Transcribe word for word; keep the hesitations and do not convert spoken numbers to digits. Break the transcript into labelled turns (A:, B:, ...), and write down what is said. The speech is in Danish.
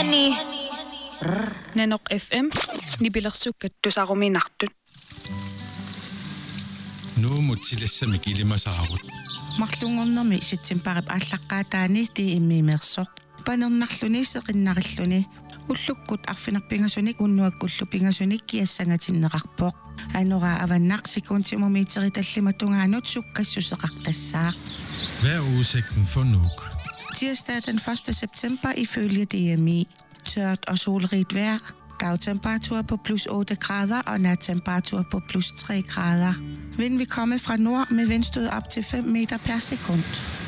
A: money.
B: Nanok F M nipilersukkat tusaruminartut.
C: Nu mutilassami kilimasaarut.
D: Marlungornermi sitsimparip ааллаққаатаани ти иммиимерсоқ панернарлуни сеқиннариллуни уллуккут арфинарпингасуник уннуаккуллу пингасуник киассангатиннеқарпоқ анура аваннақ секундтимомитери таллиматунгаанут суккассусеқартассаақ.
C: Hvad er udsigten for Nuuk?
D: Tirsdag den første september ifølge D M I. Tørt og solrigt vejr. Dagtemperatur på plus otte grader og nattemperatur på plus tre grader. Vind vil komme fra nord med vindstød op til fem meter per sekund.